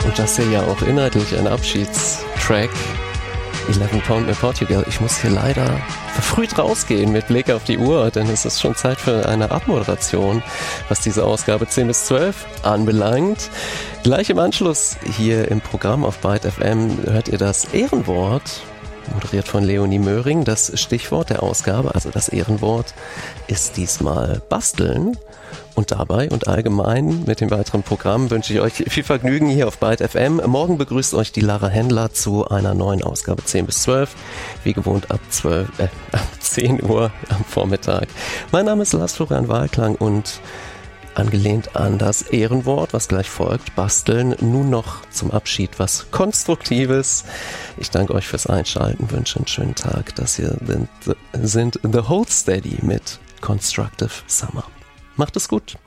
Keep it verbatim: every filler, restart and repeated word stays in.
Und das hier ja auch inhaltlich ein Abschiedstrack. eleven Pound in Portugal. Ich muss hier leider verfrüht rausgehen mit Blick auf die Uhr, denn es ist schon Zeit für eine Abmoderation, was diese Ausgabe zehn bis zwölf anbelangt. Gleich im Anschluss hier im Programm auf Byte F M hört ihr das Ehrenwort, moderiert von Leonie Möhring. Das Stichwort der Ausgabe, also das Ehrenwort, ist diesmal Basteln. Und dabei und allgemein mit dem weiteren Programm wünsche ich euch viel Vergnügen hier auf Byte F M. Morgen begrüßt euch die Lara Händler zu einer neuen Ausgabe zehn bis zwölf. Wie gewohnt ab, zwölf, äh, ab zehn Uhr am Vormittag. Mein Name ist Lars Florian Wahlklang und angelehnt an das Ehrenwort, was gleich folgt, basteln, nun noch zum Abschied was Konstruktives. Ich danke euch fürs Einschalten, wünsche einen schönen Tag. Das hier sind, sind The Hold Steady mit Constructive Summer. Macht es gut.